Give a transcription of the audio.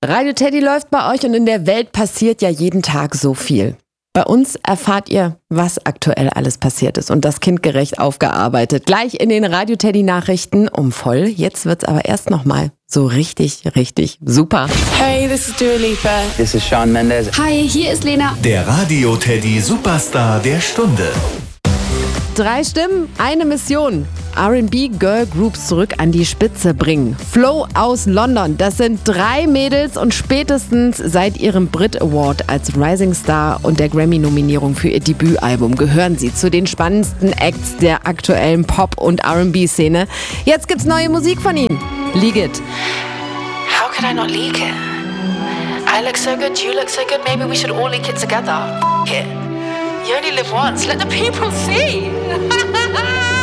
Radio Teddy läuft bei euch und in der Welt passiert ja jeden Tag so viel. Bei uns erfahrt ihr, was aktuell alles passiert ist und das kindgerecht aufgearbeitet. Gleich in den Radio Teddy Nachrichten um voll. Jetzt wird's aber erst nochmal so richtig super. Hey, this is Dua Lipa. This is Shawn Mendes. Hi, hier ist Lena. Der Radio Teddy Superstar der Stunde. 3 Stimmen, eine Mission. R&B Girl Groups zurück an die Spitze bringen. Flo aus London, das sind 3 Mädels und spätestens seit ihrem Brit Award als Rising Star und der Grammy-Nominierung für ihr Debütalbum gehören sie zu den spannendsten Acts der aktuellen Pop- und R&B-Szene. Jetzt gibt's neue Musik von ihnen. Leak It. How could I not leak it? I look so good, you look so good, maybe we should all leak it together. F*** it. You only live once, let the people see.